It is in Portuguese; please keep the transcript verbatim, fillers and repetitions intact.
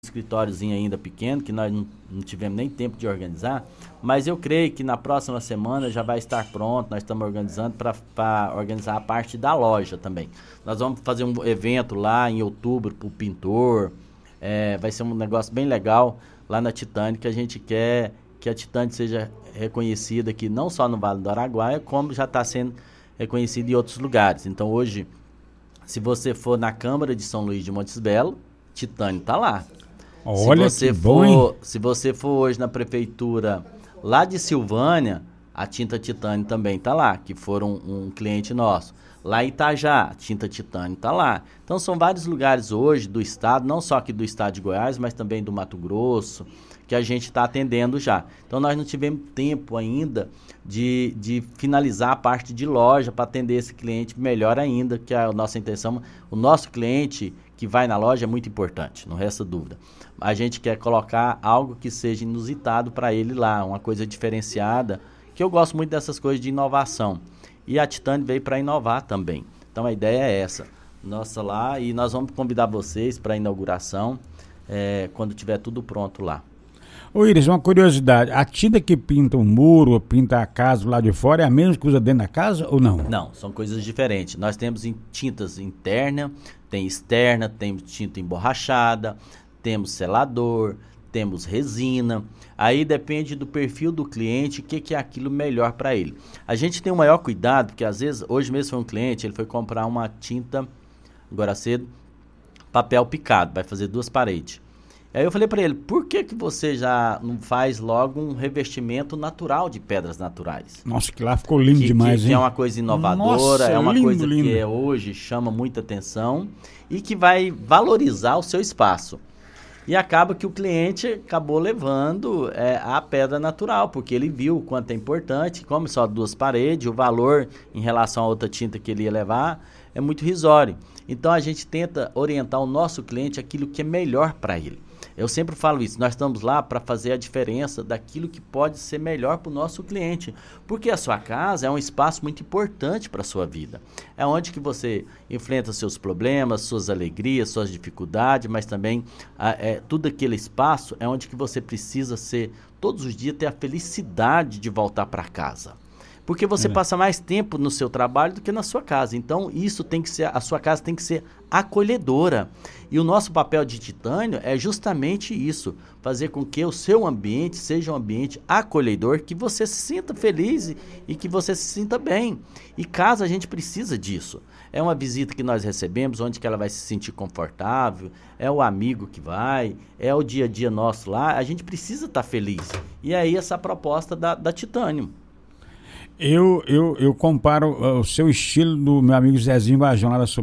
escritóriozinho ainda pequeno, que nós não, não tivemos nem tempo de organizar, mas eu creio que na próxima semana já vai estar pronto. Nós estamos organizando para organizar a parte da loja também. Nós vamos fazer um evento lá em outubro para o pintor, é, vai ser um negócio bem legal lá na Titânia, que a gente quer que a Titânia seja reconhecida aqui não só no Vale do Araguaia, como já está sendo reconhecida em outros lugares. Então hoje, se você for na Câmara de São Luís de Montes Belos, Titânia está lá. Olha, se você que for, bom, se você for hoje na prefeitura lá de Silvânia, a Tinta Titânia também está lá, que foram um, um cliente nosso. Lá em Itajá, a Tinta Titânia está lá. Então são vários lugares hoje do estado, não só aqui do estado de Goiás, mas também do Mato Grosso, que a gente está atendendo já. Então nós não tivemos tempo ainda de, de finalizar a parte de loja para atender esse cliente melhor ainda, que é a nossa intenção. O nosso cliente que vai na loja é muito importante, não resta dúvida. A gente quer colocar algo que seja inusitado para ele lá, uma coisa diferenciada, que eu gosto muito dessas coisas de inovação. E a Titânia veio para inovar também. Então a ideia é essa, nossa lá, e nós vamos convidar vocês para a inauguração, é, quando tiver tudo pronto lá. Ô Iris, uma curiosidade, a tinta que pinta o muro, pinta a casa lá de fora, é a mesma que usa dentro da casa ou não? Não, são coisas diferentes. Nós temos em tintas interna, tem externa, temos tinta emborrachada, temos selador, temos resina. Aí depende do perfil do cliente, o que, que é aquilo melhor para ele. A gente tem o maior cuidado, porque às vezes, hoje mesmo foi um cliente, ele foi comprar uma tinta, agora cedo, papel picado, vai fazer duas paredes. Aí eu falei para ele, por que que você já não faz logo um revestimento natural de pedras naturais? Nossa, que lá ficou lindo que, demais, que, hein? que é uma coisa inovadora, Nossa, é uma lindo, coisa lindo. que é, hoje chama muita atenção e que vai valorizar o seu espaço. E acaba que o cliente acabou levando é, a pedra natural, porque ele viu o quanto é importante, como só duas paredes, o valor em relação a outra tinta que ele ia levar é muito risório. Então a gente tenta orientar o nosso cliente aquilo que é melhor para ele. Eu sempre falo isso, nós estamos lá para fazer a diferença daquilo que pode ser melhor para o nosso cliente, porque a sua casa é um espaço muito importante para a sua vida. É onde que você enfrenta seus problemas, suas alegrias, suas dificuldades, mas também é, tudo aquele espaço é onde que você precisa ser, todos os dias, ter a felicidade de voltar para casa. Porque você é. passa mais tempo no seu trabalho do que na sua casa. Então, isso tem que ser, a sua casa tem que ser acolhedora. E o nosso papel de Titânio é justamente isso, fazer com que o seu ambiente seja um ambiente acolhedor, que você se sinta feliz e, e que você se sinta bem. E casa, a gente precisa disso. É uma visita que nós recebemos, onde que ela vai se sentir confortável, é o amigo que vai, é o dia a dia nosso lá, a gente precisa estar feliz. E aí essa proposta da, da Titânio. Eu, eu, eu comparo uh, o seu estilo do meu amigo Zezinho Vajão lá da sua